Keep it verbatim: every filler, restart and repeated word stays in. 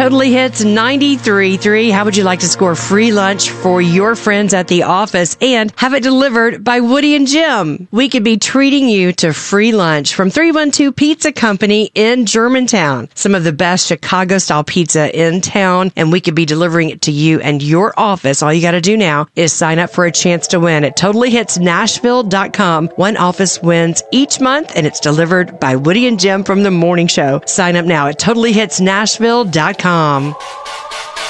Totally Hits ninety-three point three. How would you like to score free lunch for your friends at the office and have it delivered by Woody and Jim? We could be treating you to free lunch from three one two Pizza Company in Germantown. Some of the best Chicago-style pizza in town, and we could be delivering it to you and your office. All you got to do now is sign up for a chance to win at totally hits nashville dot com. One office wins each month, and it's delivered by Woody and Jim from The Morning Show. Sign up now at totally hits nashville dot com.